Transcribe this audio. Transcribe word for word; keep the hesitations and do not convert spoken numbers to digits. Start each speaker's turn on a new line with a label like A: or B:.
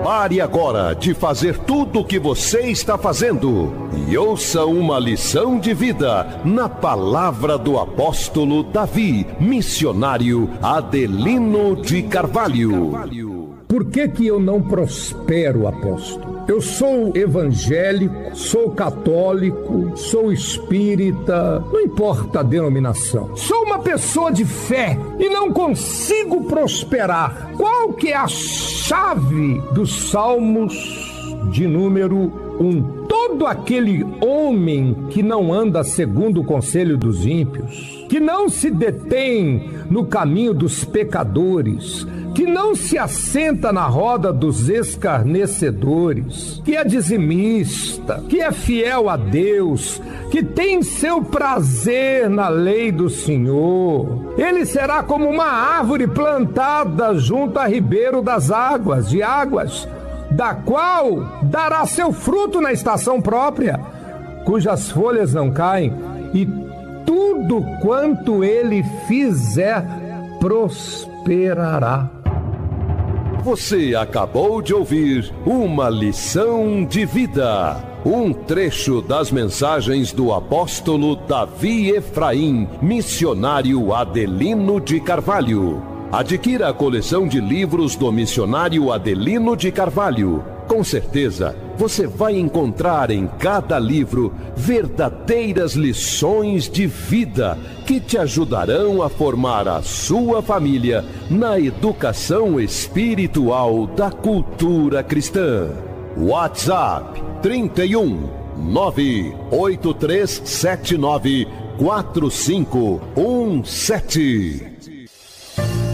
A: Pare agora de fazer tudo o que você está fazendo e ouça uma lição de vida na palavra do apóstolo Davi, missionário Adelino de Carvalho.
B: Por que que eu não prospero, apóstolo? Eu sou evangélico, sou católico, sou espírita, não importa a denominação. Sou uma pessoa de fé e não consigo prosperar. Qual que é a chave dos Salmos de número um? Todo aquele homem que não anda segundo o conselho dos ímpios, que não se detém no caminho dos pecadores, que não se assenta na roda dos escarnecedores, que é dizimista, que é fiel a Deus, que tem seu prazer na lei do Senhor. Ele será como uma árvore plantada junto a ribeiro das águas, de águas, da qual dará seu fruto na estação própria, cujas folhas não caem, e tudo quanto ele fizer prosperará.
A: Você acabou de ouvir uma lição de vida, um trecho das mensagens do apóstolo Davi Efraim, missionário Adelino de Carvalho. Adquira a coleção de livros do missionário Adelino de Carvalho. Com certeza, você vai encontrar em cada livro verdadeiras lições de vida que te ajudarão a formar a sua família na educação espiritual da cultura cristã. WhatsApp trinta e um, nove oito três sete nove, quatro cinco um sete.